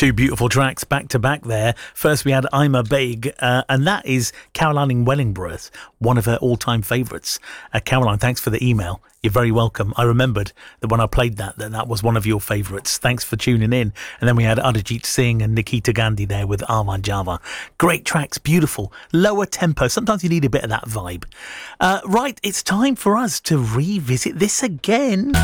Two beautiful tracks back to back there. First we had I'm a Big, and that is Caroline in Wellingborough, one of her all-time favourites. Caroline, thanks for the email. You're very welcome. I remembered that when I played that was one of your favourites. Thanks for tuning in. And then we had Arijit Singh and Nikita Gandhi there with Arman Java. Great tracks, beautiful, lower tempo. Sometimes you need a bit of that vibe. Right, it's time for us to revisit this again.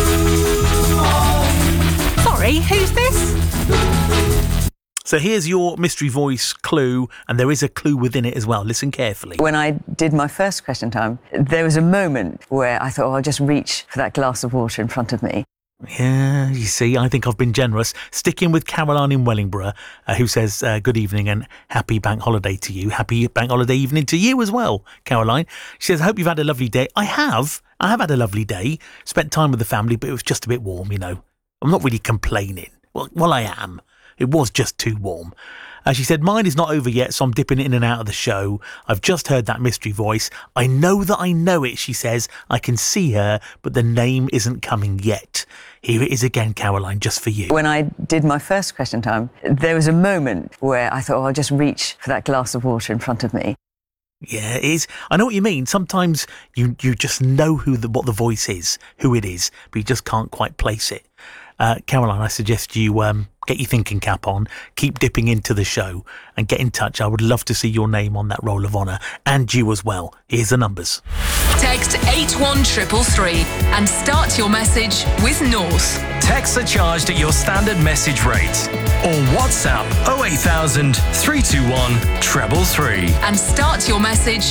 Sorry, who's this? So here's your mystery voice clue, and there is a clue within it as well. Listen carefully. When I did my first Question Time, there was a moment where I thought, I'll just reach for that glass of water in front of me. Yeah, you see, I think I've been generous. Sticking with Caroline in Wellingborough, who says, good evening and happy bank holiday to you. Happy bank holiday evening to you as well, Caroline. She says, I hope you've had a lovely day. I have had a lovely day. Spent time with the family, but it was just a bit warm, you know. I'm not really complaining. Well, I am. It was just too warm. She said, mine is not over yet, so I'm dipping in and out of the show. I've just heard that mystery voice. I know that I know it, she says. I can see her, but the name isn't coming yet. Here it is again, Caroline, just for you. When I did my first Question Time, there was a moment where I thought, I'll just reach for that glass of water in front of me. Yeah, it is. I know what you mean. Sometimes you just know what the voice is, who it is, but you just can't quite place it. Caroline, I suggest you get your thinking cap on, keep dipping into the show and get in touch. I would love to see your name on that roll of honour, and you as well. Here's the numbers. Text 81333 and start your message with North. Texts are charged at your standard message rate. Or WhatsApp 08000 321 333. And start your message